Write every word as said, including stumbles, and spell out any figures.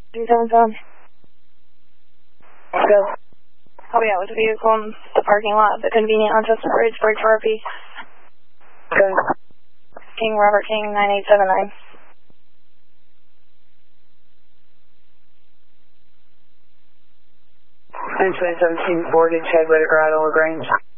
two seven seven. Let's go. Oh yeah, with a vehicle in the parking lot at the convenient on Chestnut Ridge, break for R P. Okay. King Robert King, nine eight seven nine. nine twenty seventeen, boarded, Chadwick, Colorado, LaGrange.